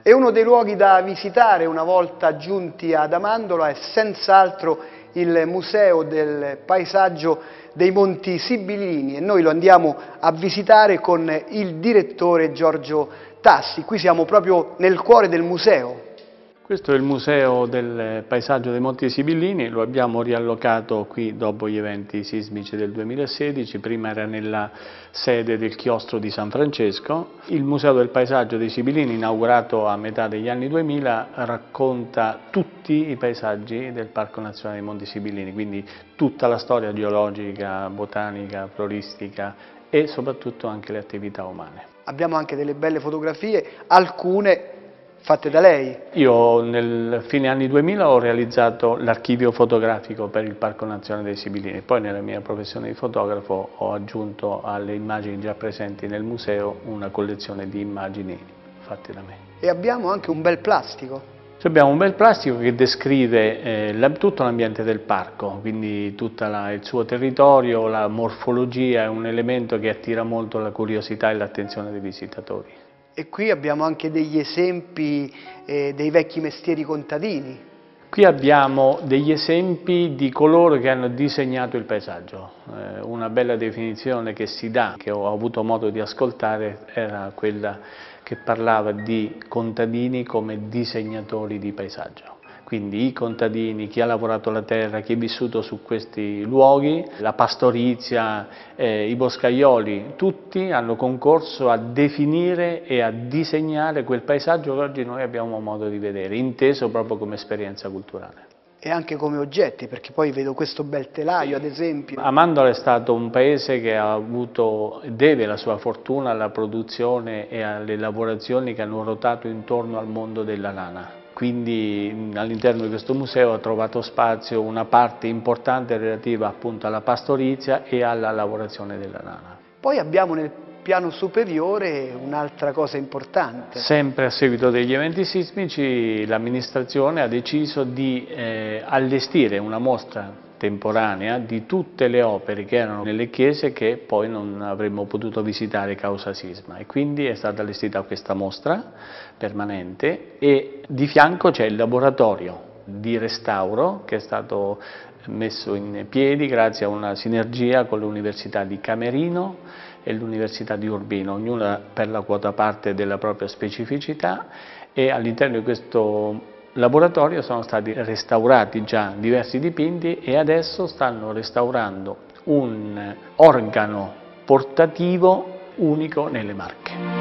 E uno dei luoghi da visitare una volta giunti ad Amandola è senz'altro il Museo del Paesaggio dei Monti Sibilini e noi lo andiamo a visitare con il direttore Giorgio Tassi. Qui siamo proprio nel cuore del museo. Questo è il Museo del Paesaggio dei Monti Sibillini, lo abbiamo riallocato qui dopo gli eventi sismici del 2016, prima era nella sede del chiostro di San Francesco. Il Museo del Paesaggio dei Sibillini, inaugurato a metà degli anni 2000, racconta tutti i paesaggi del Parco Nazionale dei Monti Sibillini, quindi tutta la storia geologica, botanica, floristica e soprattutto anche le attività umane. Abbiamo anche delle belle fotografie, alcune fatte da lei. Io nel fine anni 2000 ho realizzato l'archivio fotografico per il Parco Nazionale dei Sibillini, poi nella mia professione di fotografo ho aggiunto alle immagini già presenti nel museo una collezione di immagini fatte da me. E abbiamo anche un bel plastico. Abbiamo un bel plastico che descrive tutto l'ambiente del parco, quindi tutto il suo territorio, la morfologia, è un elemento che attira molto la curiosità e l'attenzione dei visitatori. E qui abbiamo anche degli esempi dei vecchi mestieri contadini. Qui abbiamo degli esempi di coloro che hanno disegnato il paesaggio. Una bella definizione che si dà, che ho avuto modo di ascoltare, era quella che parlava di contadini come disegnatori di paesaggio. Quindi i contadini, chi ha lavorato la terra, chi è vissuto su questi luoghi, la pastorizia, i boscaioli, tutti hanno concorso a definire e a disegnare quel paesaggio che oggi noi abbiamo modo di vedere, inteso proprio come esperienza culturale. E anche come oggetti, perché poi vedo questo bel telaio ad esempio. Amandola è stato un paese che deve la sua fortuna alla produzione e alle lavorazioni che hanno ruotato intorno al mondo della lana. Quindi all'interno di questo museo ha trovato spazio una parte importante relativa appunto alla pastorizia e alla lavorazione della lana. Poi abbiamo nel piano superiore un'altra cosa importante. Sempre a seguito degli eventi sismici l'amministrazione ha deciso di allestire una mostra temporanea di tutte le opere che erano nelle chiese che poi non avremmo potuto visitare causa sisma e quindi è stata allestita questa mostra permanente e di fianco c'è il laboratorio di restauro che è stato messo in piedi grazie a una sinergia con l'Università di Camerino e l'Università di Urbino, ognuna per la quota parte della propria specificità e all'interno di questo laboratorio sono stati restaurati già diversi dipinti e adesso stanno restaurando un organo portativo unico nelle Marche.